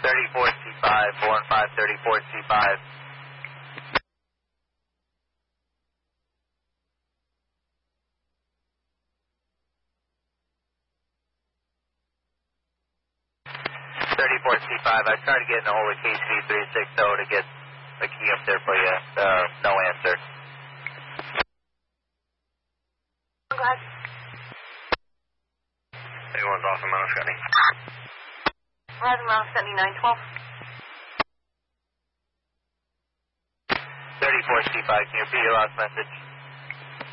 34C5, 415, 34C5. C5. I tried to get in a hold of KC360 to get a key up there for you. No answer. Go ahead. Anyone's off in Mount Scotty. Roger, Mount Scotty 912. 34C5, can you repeat your last message?